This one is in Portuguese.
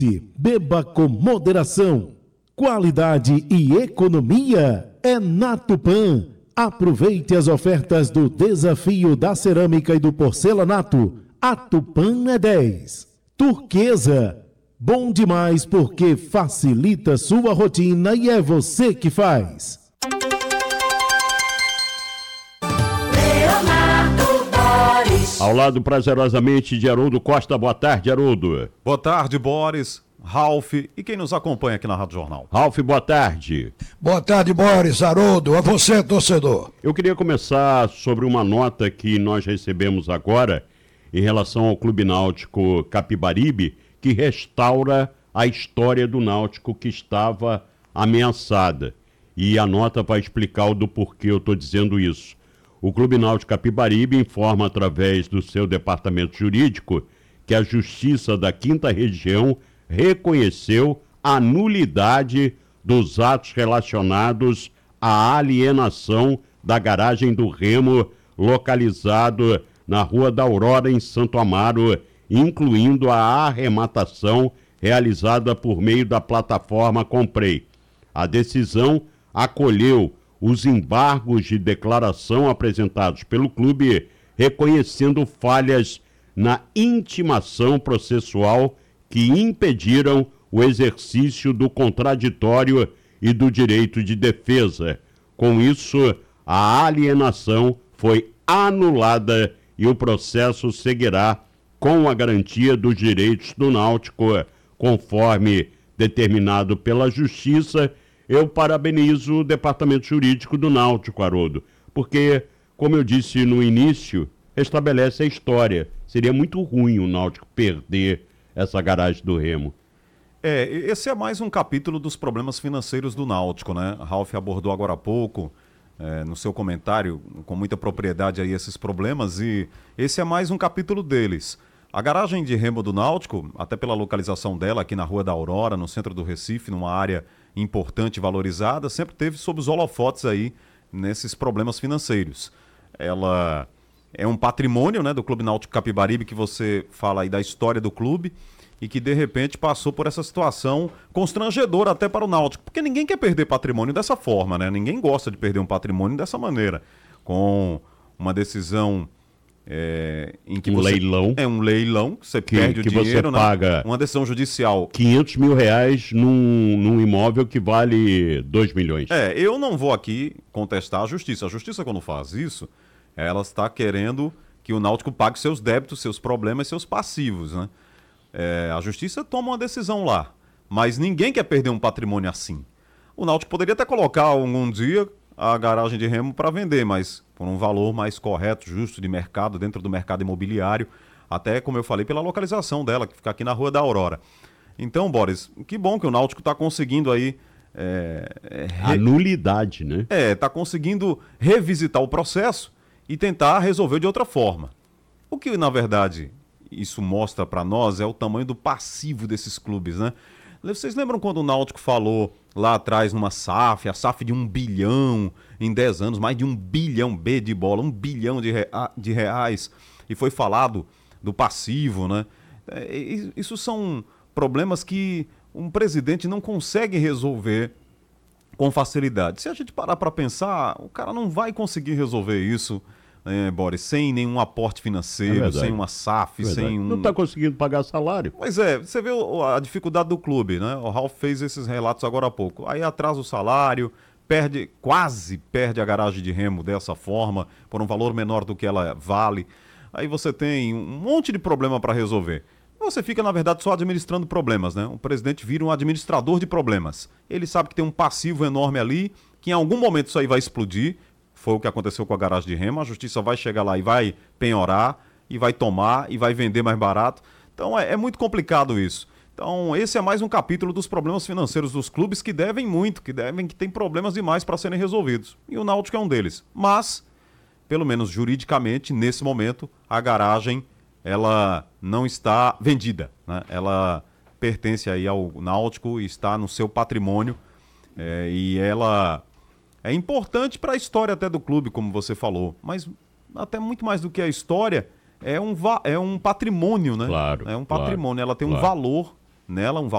Beba com moderação. Qualidade e economia é na Tupã. Aproveite as ofertas do Desafio da Cerâmica e do Porcelanato. A Tupã é 10. Turquesa. Bom demais porque facilita sua rotina e é você que faz. Ao lado, prazerosamente, de Haroldo Costa. Boa tarde, Haroldo. Boa tarde, Boris, Ralf e quem nos acompanha aqui na Rádio Jornal. Ralf, boa tarde. Boa tarde, Boris, Haroldo, a você, torcedor. Eu queria começar sobre uma nota que nós recebemos agora em relação ao Clube Náutico Capibaribe, que restaura a história do Náutico que estava ameaçada. E a nota vai explicar o do porquê eu estou dizendo isso. O Clube Náutico Capibaribe informa através do seu departamento jurídico que a Justiça da 5ª Região reconheceu a nulidade dos atos relacionados à alienação da garagem do Remo, localizado na Rua da Aurora, em Santo Amaro, incluindo a arrematação realizada por meio da plataforma Comprei. A decisão acolheu os embargos de declaração apresentados pelo clube, reconhecendo falhas na intimação processual que impediram o exercício do contraditório e do direito de defesa. Com isso, a alienação foi anulada e o processo seguirá com a garantia dos direitos do Náutico, conforme determinado pela Justiça. Eu parabenizo o Departamento Jurídico do Náutico, Haroldo, porque, como eu disse no início, estabelece a história. Seria muito ruim o Náutico perder essa garagem do Remo. Esse é mais um capítulo dos problemas financeiros do Náutico, né? Ralf abordou agora há pouco, no seu comentário, com muita propriedade aí esses problemas, e esse é mais um capítulo deles. A garagem de Remo do Náutico, até pela localização dela aqui na Rua da Aurora, no centro do Recife, numa área importante e valorizada, sempre teve sob os holofotes aí nesses problemas financeiros. Ela é um patrimônio, né, do Clube Náutico Capibaribe, que você fala aí da história do clube e que de repente passou por essa situação constrangedora até para o Náutico, porque ninguém quer perder patrimônio dessa forma, né? Ninguém gosta de perder um patrimônio dessa maneira, com uma decisão em que leilão. É um leilão, você perde o dinheiro, você paga uma decisão judicial. R$500 mil num imóvel que vale 2 milhões. Eu não vou aqui contestar a Justiça. A Justiça, quando faz isso, ela está querendo que o Náutico pague seus débitos, seus problemas, seus passivos, né? A Justiça toma uma decisão lá, mas ninguém quer perder um patrimônio assim. O Náutico poderia até colocar algum dia a garagem de Remo para vender, mas por um valor mais correto, justo de mercado, dentro do mercado imobiliário, até, como eu falei, pela localização dela, que fica aqui na Rua da Aurora. Então, Boris, que bom que o Náutico está conseguindo aí... A nulidade, né? Está conseguindo revisitar o processo e tentar resolver de outra forma. O que, na verdade, isso mostra para nós é o tamanho do passivo desses clubes, né? Vocês lembram quando o Náutico falou lá atrás numa SAF, a SAF de 1 bilhão em 10 anos, mais de 1 bilhão B de bola, 1 bilhão de reais, e foi falado do passivo, né? Isso são problemas que um presidente não consegue resolver com facilidade. Se a gente parar para pensar, o cara não vai conseguir resolver isso, Boris, sem nenhum aporte financeiro, sem uma SAF, sem um... Não está conseguindo pagar salário. Pois você vê a dificuldade do clube, né? O Ralf fez esses relatos agora há pouco. Aí atrasa o salário, quase perde a garagem de Remo dessa forma, por um valor menor do que ela vale. Aí você tem um monte de problema para resolver. Você fica, na verdade, só administrando problemas, né? O presidente vira um administrador de problemas. Ele sabe que tem um passivo enorme ali, que em algum momento isso aí vai explodir. Foi o que aconteceu com a garagem de Remo. A Justiça vai chegar lá e vai penhorar, e vai tomar, e vai vender mais barato. Então é muito complicado isso. Então esse é mais um capítulo dos problemas financeiros dos clubes que devem muito, que tem problemas demais para serem resolvidos. E o Náutico é um deles. Mas, pelo menos juridicamente, nesse momento, a garagem ela não está vendida, né? Ela pertence aí ao Náutico e está no seu patrimônio. E ela é importante para a história até do clube, como você falou, mas até muito mais do que a história, é um patrimônio, né? Claro, é um patrimônio, ela tem um valor nela, um valor